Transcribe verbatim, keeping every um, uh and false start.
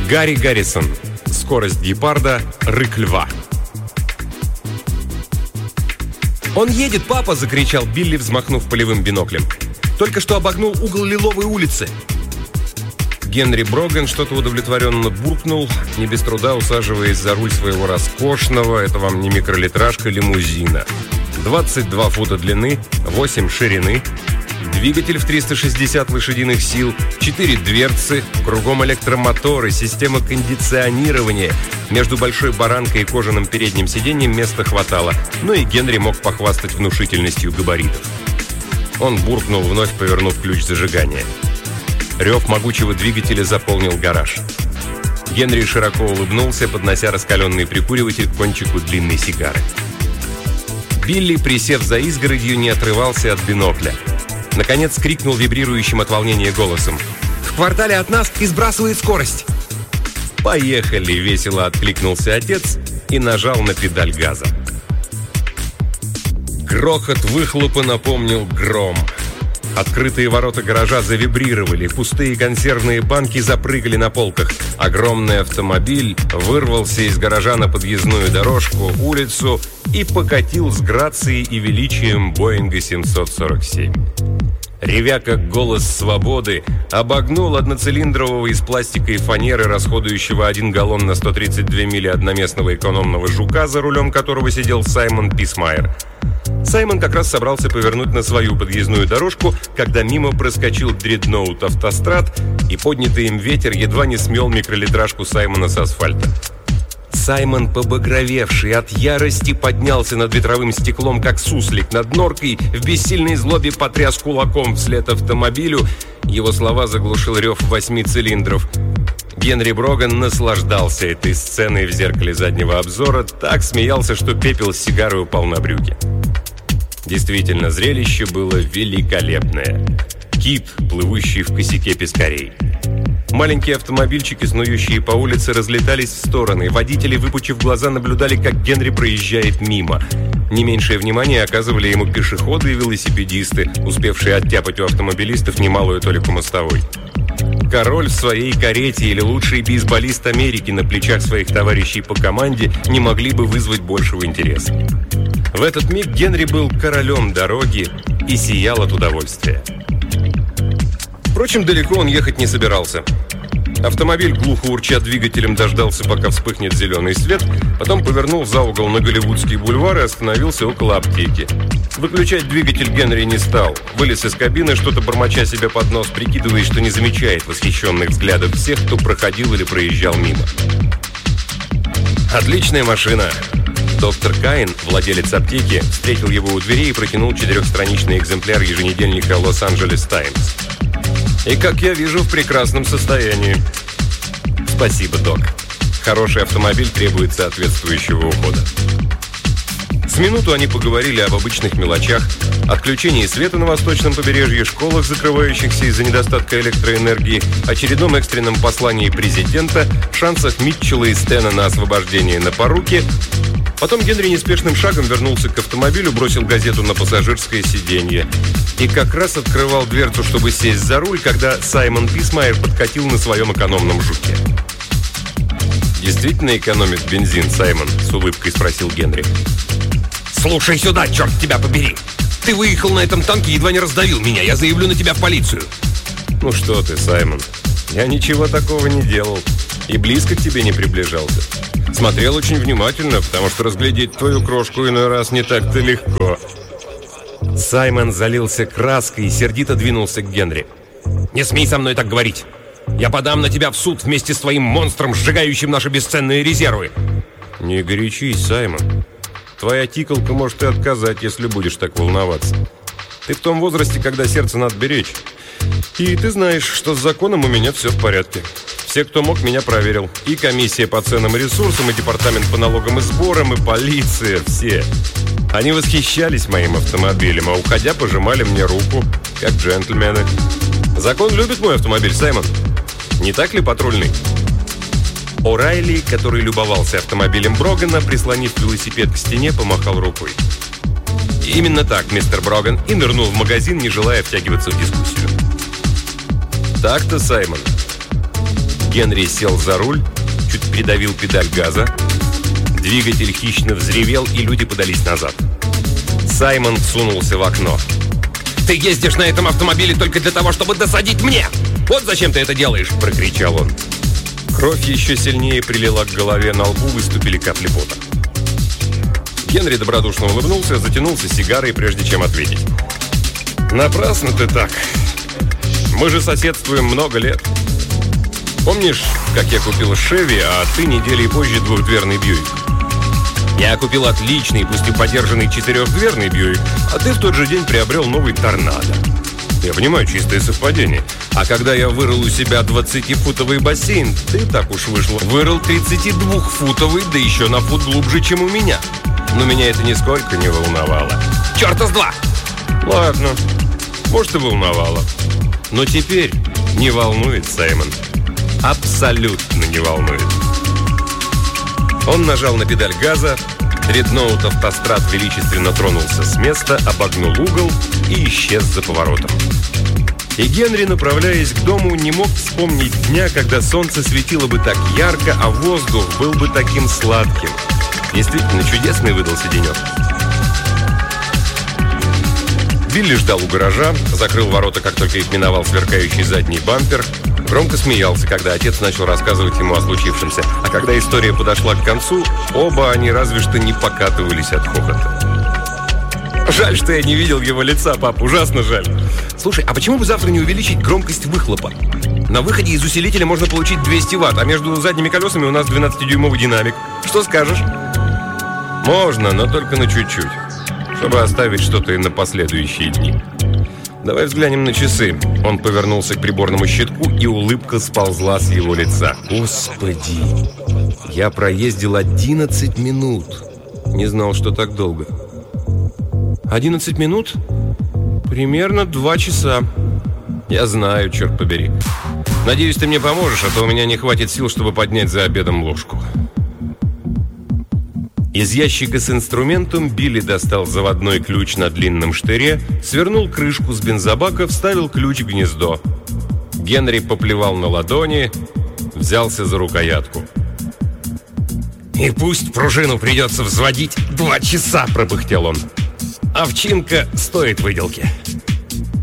Гарри Гаррисон. Скорость гепарда, рык льва. «Он едет, папа!» – закричал Билли, взмахнув полевым биноклем. «Только что обогнул угол Лиловой улицы!» Генри Броган что-то удовлетворенно буркнул, не без труда усаживаясь за руль своего роскошного, это вам не микролитражка, лимузина. двадцать два фута длины, восемь ширины, двигатель в триста шестьдесят лошадиных сил, четыре дверцы, кругом электромоторы, система кондиционирования. Между большой баранкой и кожаным передним сиденьем места хватало, но и Генри мог похвастать внушительностью габаритов. Он буркнул, вновь повернув ключ зажигания. Рев могучего двигателя заполнил гараж. Генри широко улыбнулся, поднося раскаленный прикуриватель к кончику длинной сигары. Билли, присев за изгородью, не отрывался от бинокля. Наконец крикнул вибрирующим от волнения голосом: «В квартале от нас и сбрасывает скорость!» «Поехали!» — весело откликнулся отец и нажал на педаль газа. Грохот выхлопа напомнил гром. Открытые ворота гаража завибрировали, пустые консервные банки запрыгали на полках. Огромный автомобиль вырвался из гаража на подъездную дорожку, улицу и покатил с грацией и величием Боинга семьсот сорок семь. Ревя как голос свободы, обогнул одноцилиндрового из пластика и фанеры, расходующего один галлон на сто тридцать две мили одноместного экономного жука, за рулем которого сидел Саймон Писмайер. Саймон как раз собрался повернуть на свою подъездную дорожку, когда мимо проскочил дредноут «Автострад», и поднятый им ветер едва не смел микролитражку Саймона с асфальта. Саймон, побагровевший от ярости, поднялся над ветровым стеклом, как суслик над норкой, в бессильной злобе потряс кулаком вслед автомобилю. Его слова заглушил рев восьми цилиндров. Генри Броган наслаждался этой сценой в зеркале заднего обзора, так смеялся, что пепел с сигары упал на брюки. Действительно, зрелище было великолепное. Кит, плывущий в косяке пескарей. Маленькие автомобильчики, снующие по улице, разлетались в стороны. Водители, выпучив глаза, наблюдали, как Генри проезжает мимо. Не меньшее внимание оказывали ему пешеходы и велосипедисты, успевшие оттяпать у автомобилистов немалую толику мостовой. Король в своей карете или лучший бейсболист Америки на плечах своих товарищей по команде не могли бы вызвать большего интереса. В этот миг Генри был королем дороги и сиял от удовольствия. Впрочем, далеко он ехать не собирался. Автомобиль, глухо урча двигателем, дождался, пока вспыхнет зеленый свет, потом повернул за угол на Голливудский бульвар и остановился около аптеки. Выключать двигатель Генри не стал. Вылез из кабины, что-то бормоча себе под нос, прикидываясь, что не замечает восхищенных взглядов всех, кто проходил или проезжал мимо. «Отличная машина!» Доктор Каин, владелец аптеки, встретил его у двери и протянул четырехстраничный экземпляр еженедельника «Лос-Анджелес Таймс». «И, как я вижу, в прекрасном состоянии». «Спасибо, док. Хороший автомобиль требует соответствующего ухода». С минуту они поговорили об обычных мелочах: отключении света на восточном побережье, школах, закрывающихся из-за недостатка электроэнергии, очередном экстренном послании президента, шансах Митчелла и Стена на освобождение на поруки. Потом Генри неспешным шагом вернулся к автомобилю, бросил газету на пассажирское сиденье и как раз открывал дверцу, чтобы сесть за руль, когда Саймон Писмайер подкатил на своем экономном жуке. «Действительно экономит бензин, Саймон?» — с улыбкой спросил Генри. «Слушай сюда, черт тебя побери! Ты выехал на этом танке, едва не раздавил меня. Я заявлю на тебя в полицию». «Ну что ты, Саймон, я ничего такого не делал и близко к тебе не приближался. Смотрел очень внимательно, потому что разглядеть твою крошку иной раз не так-то легко». Саймон залился краской и сердито двинулся к Генри. «Не смей со мной так говорить! Я подам на тебя в суд вместе с твоим монстром, сжигающим наши бесценные резервы!» «Не горячись, Саймон. Твоя тикалка может и отказать, если будешь так волноваться. Ты в том возрасте, когда сердце надо беречь. И ты знаешь, что с законом у меня все в порядке. Все, кто мог, меня проверил. И комиссия по ценным и ресурсам, и департамент по налогам и сборам, и полиция. Все. Они восхищались моим автомобилем, а уходя пожимали мне руку, как джентльмены. Закон любит мой автомобиль, Саймон. Не так ли, патрульный?» О'Райли, который любовался автомобилем Брогана, прислонив велосипед к стене, помахал рукой. «Именно так, мистер Броган», и нырнул в магазин, не желая втягиваться в дискуссию. «Так-то, Саймон. Генри сел за руль, чуть придавил педаль газа. Двигатель хищно взревел, и люди подались назад. Саймон сунулся в окно. «Ты ездишь на этом автомобиле только для того, чтобы досадить мне! Вот зачем ты это делаешь!» – прокричал он. Кровь еще сильнее прилила к голове, на лбу выступили капли пота. Генри добродушно улыбнулся, затянулся сигарой, прежде чем ответить. «Напрасно ты так. Мы же соседствуем много лет. Помнишь, как я купил Шеви, а ты недели позже двухдверный Бьюик? Я купил отличный, пусть и подержанный четырехдверный Бьюик, а ты в тот же день приобрел новый Торнадо. Я понимаю, чистое совпадение. А когда я вырыл у себя двадцатифутовый бассейн, ты, так уж вышло, вырыл тридцатидвухфутовый, да еще на фут глубже, чем у меня. Но меня это нисколько не волновало. Черта с два! Ладно, может, и волновало. Но теперь не волнует, Саймон. Абсолютно не волнует. Он нажал на педаль газа, дредноут автострад величественно тронулся с места, обогнул угол и исчез за поворотом. И Генри, направляясь к дому, не мог вспомнить дня, когда солнце светило бы так ярко, а воздух был бы таким сладким. Действительно чудесный выдался денек. Билли ждал у гаража, закрыл ворота, как только их миновал сверкающий задний бампер. Громко смеялся, когда отец начал рассказывать ему о случившемся. А когда история подошла к концу, оба они разве что не покатывались от хохота. «Жаль, что я не видел его лица, пап, ужасно жаль. Слушай, а почему бы завтра не увеличить громкость выхлопа? На выходе из усилителя можно получить двести ватт, а между задними колесами у нас двенадцатидюймовый динамик. Что скажешь?» «Можно, но только на чуть-чуть, чтобы оставить что-то и на последующие дни. Давай взглянем на часы». Он повернулся к приборному щитку, и улыбка сползла с его лица. «Господи, я проездил одиннадцать минут. Не знал, что так долго». «Одиннадцать минут? Примерно два часа». «Я знаю, черт побери. Надеюсь, ты мне поможешь, а то у меня не хватит сил, чтобы поднять за обедом ложку». Из ящика с инструментом Билли достал заводной ключ на длинном штыре, свернул крышку с бензобака, вставил ключ в гнездо. Генри поплевал на ладони, взялся за рукоятку. «И пусть пружину придется взводить два часа», – пропыхтел он. «Овчинка стоит выделки».